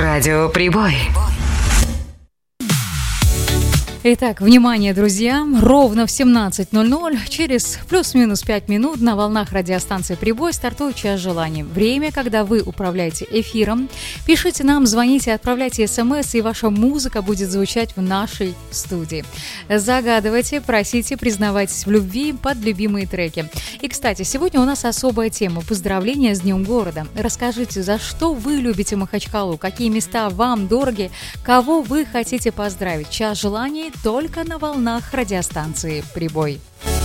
Радио Прибой. Итак, внимание, друзья, ровно в 17:00, через плюс-минус 5 минут на волнах радиостанции «Прибой» стартует «Час желаний». Время, когда вы управляете эфиром. Пишите нам, звоните, отправляйте смс, и ваша музыка будет звучать в нашей студии. Загадывайте, просите, признавайтесь в любви под любимые треки. И, кстати, сегодня у нас особая тема – поздравления с Днем города. Расскажите, за что вы любите Махачкалу, какие места вам дороги, кого вы хотите поздравить. «Час желаний» только на волнах радиостанции «Прибой».